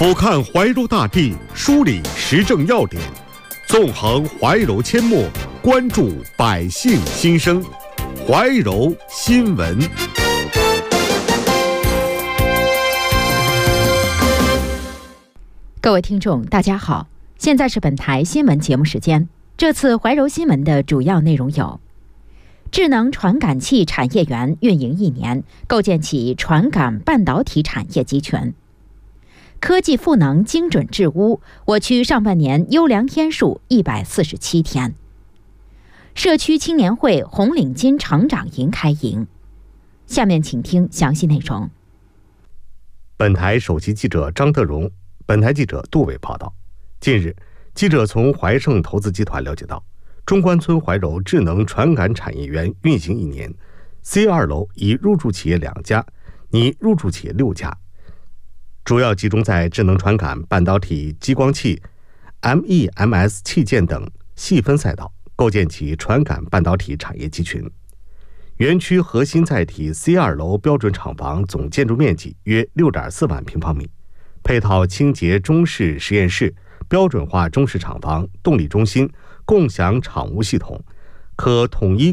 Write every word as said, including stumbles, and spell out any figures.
俯瞰怀柔大地，梳理时政要点，纵横怀柔阡陌，关注百姓心声。怀柔新闻。 各位听众，大家好，现在是本台新闻节目时间。这次怀柔新闻的主要内容有：智能传感器产业园运营一年，构建起传感半导体产业集群；科技赋能精准治污，我区上半年优良天数一百四十七天；社区青年会红领巾成长营开营。下面请听详细内容。 本台首席记者张德荣，本台记者杜伟报道。近日，记者从怀盛投资集团了解到，中关村怀柔智能传感产业园运行一年 ，C 二楼已入驻企业两家，拟入驻企业六家，主要集中在智能传感、半导体、激光器、M E M S 器件等细分赛道，构建起传感半导体产业集群。园区核心载体 C 二楼标准厂房总建筑面积约 六点四万平方米，配套清洁中式实验室、标准化中式厂房、动力中心、共享厂务系统，可统一